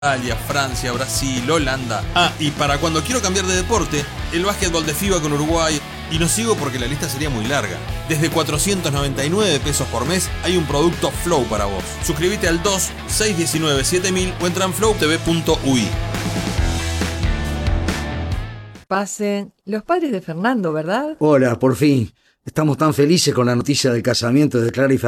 Italia, Francia, Brasil, Holanda. Ah, y para cuando quiero cambiar de deporte, el básquetbol de FIBA con Uruguay. Y no sigo porque la lista sería muy larga. Desde 499 pesos por mes hay un producto Flow para vos. Suscríbete al 2-619-7000 o entra en flowtv.ui. Pasen. Los padres de Fernando, ¿verdad? Hola, por fin. Estamos tan felices con la noticia del casamiento de Clara y